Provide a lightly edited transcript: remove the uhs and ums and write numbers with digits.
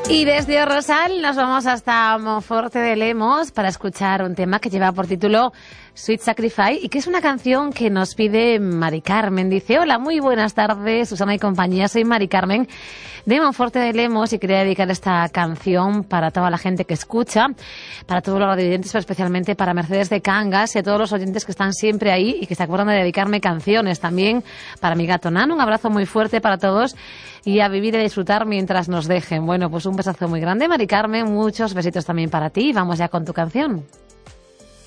Y desde Rosal nos vamos hasta Monforte de Lemos para escuchar un tema que lleva por título Sweet Sacrifice y que es una canción que nos pide Mari Carmen. Dice: hola, muy buenas tardes, Susana y compañía, soy Mari Carmen de Monforte de Lemos y quería dedicar esta canción para toda la gente que escucha, para todos los radioyentes, pero especialmente para Mercedes de Cangas y a todos los oyentes que están siempre ahí y que se acuerdan de dedicarme canciones. También para mi gato Nano, un abrazo muy fuerte para todos y a vivir y a disfrutar mientras nos dejen. Bueno, pues un besazo muy grande, Mari Carmen, muchos besitos también para ti. Vamos ya con tu canción.